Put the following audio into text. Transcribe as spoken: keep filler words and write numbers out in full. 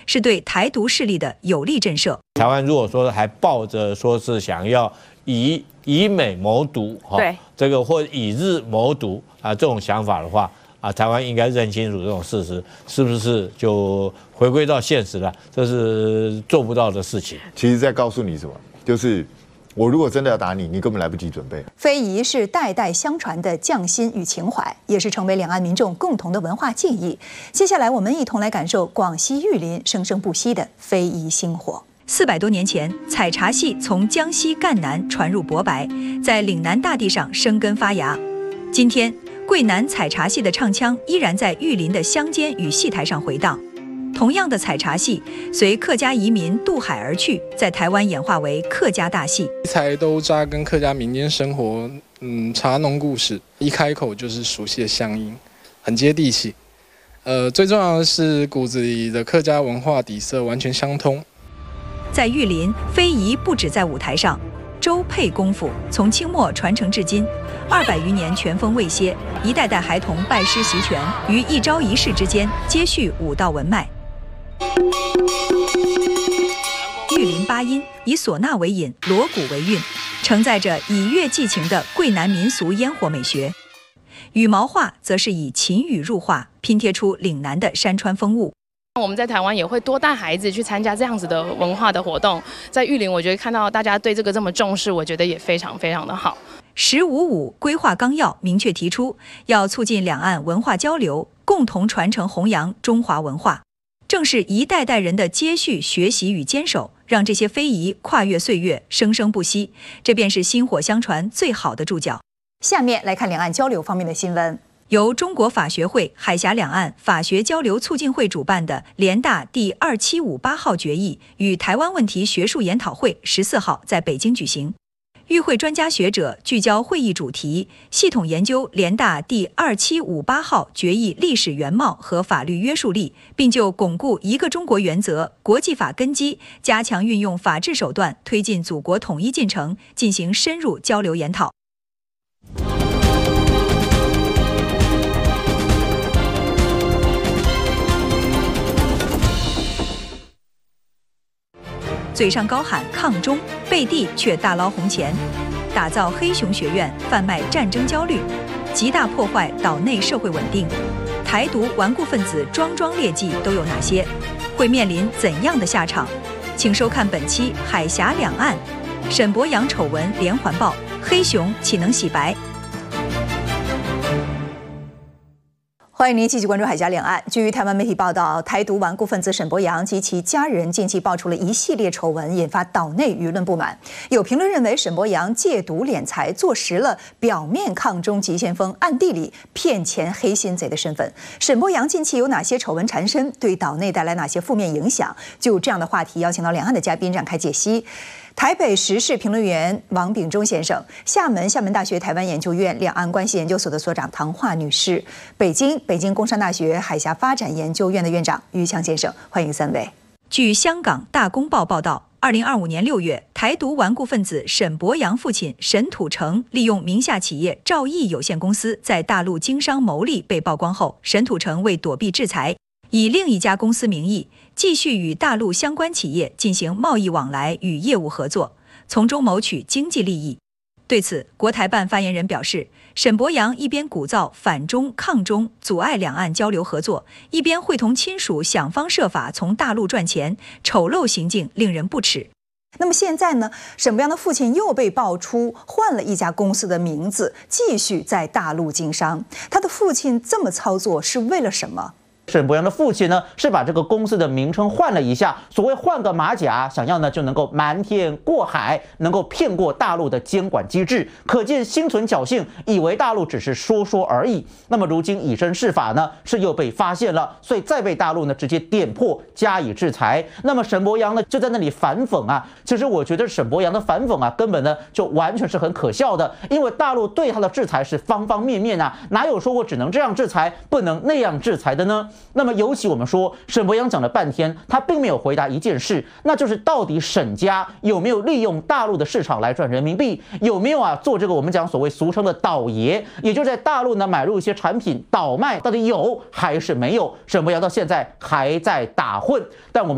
是对台独势力的有力震慑。 台湾如果说还抱着说是想要以以美谋独，哈， 对这个或以日谋独啊这种想法的话。 啊，台湾应该认清楚这种事实，是不是就回归到现实了？这是做不到的事情。 其实在告诉你什么，就是我如果真的要打你，你根本来不及准备。 非遗是代代相传的匠心与情怀，也是成为两岸民众共同的文化记忆。接下来，我们一同来感受广西玉林生生不息的非遗薪火。 四百多年前，采茶戏从江西赣南传入渤白，在岭南大地上生根发芽。今天，桂南采茶戏的唱腔依然在玉林的乡间与戏台上回荡。同样的采茶戏，随客家移民渡海而去，在台湾演化为客家大戏。 题材都扎根客家民间生活，嗯，茶农故事，一开口就是熟悉的乡音，很接地气。呃，最重要的是骨子里的客家文化底色完全相通。 在玉林，非遗不止在舞台上。 周配功夫从清末传承至今，二百余年全风未歇，一代代孩童拜师习拳，于一招一式之间接续武道文脉。玉林八音以唢呐为引，锣鼓为韵，承载着以乐寄情的桂南民俗烟火美学。羽毛画则是以秦语入画，拼贴出岭南的山川风物。 我们在台湾也会多带孩子去参加这样子的文化的活动，在玉林，我觉得看到大家对这个这么重视，我觉得也非常非常的好。 十五五规划纲要明确提出，要促进两岸文化交流，共同传承弘扬中华文化。正是一代代人的接续、学习与坚守，让这些非遗跨越岁月，生生不息。这便是薪火相传最好的注脚。 下面来看两岸交流方面的新闻。 由中国法学会海峡两岸法学交流促进会主办的联大第二七五八号决议与台湾问题学术研讨会十四号在北京举行。与会专家学者聚焦会议主题，系统研究联大第二七五八号决议历史原貌和法律约束力，并就巩固一个中国原则、国际法根基，加强运用法治手段，推进祖国统一进程进行深入交流研讨。 嘴上高喊抗中，背地却大捞红钱，打造黑熊学院，贩卖战争焦虑，极大破坏岛内社会稳定。台独顽固分子桩桩劣迹都有哪些？会面临怎样的下场？请收看本期《海峡两岸》，沈博洋丑闻连环爆，黑熊岂能洗白？ 欢迎您继续关注海峡两岸。据台湾媒体报道，台独顽固分子沈博洋及其家人近期爆出了一系列丑闻，引发岛内舆论不满。有评论认为，沈博洋借赌敛财，坐实了表面抗中急先锋，暗地里骗钱黑心贼的身份。沈博洋近期有哪些丑闻缠身，对岛内带来哪些负面影响？就这样的话题，邀请到两岸的嘉宾展开解析。 台北时事评论员王炳忠先生，厦门厦门大学台湾研究院两岸关系研究所的所长唐华女士，北京北京工商大学海峡发展研究院的院长于强先生，欢迎三位。 据香港《大公报》报道，二零二五年六月，台独顽固分子沈博洋父亲沈土城利用名下企业兆易有限公司在大陆经商牟利被曝光后，沈土城为躲避制裁，以另一家公司名义。 继续与大陆相关企业进行贸易往来与业务合作，从中谋取经济利益。对此，国台办发言人表示，沈博洋一边鼓噪反中抗中，阻碍两岸交流合作，一边会同亲属想方设法从大陆赚钱，丑陋行径令人不齿。 那么现在呢，沈博洋的父亲又被爆出换了一家公司的名字，继续在大陆经商。他的父亲这么操作是为了什么？ 沈博洋的父亲呢，是把这个公司的名称换了一下，所谓换个马甲，想要呢就能够瞒天过海，能够骗过大陆的监管机制，可见心存侥幸，以为大陆只是说说而已。那么如今以身试法呢，是又被发现了，所以再被大陆呢直接点破，加以制裁。那么沈博洋呢就在那里反讽啊，其实我觉得沈博洋的反讽啊，根本呢就完全是很可笑的，因为大陆对他的制裁是方方面面啊，哪有说我只能这样制裁，不能那样制裁的呢？ 那么，尤其我们说沈博洋讲了半天，他并没有回答一件事，那就是到底沈家有没有利用大陆的市场来赚人民币，有没有啊做这个我们讲所谓俗称的倒爷，也就在大陆呢买入一些产品倒卖，到底有还是没有？沈博洋到现在还在打混，但我们。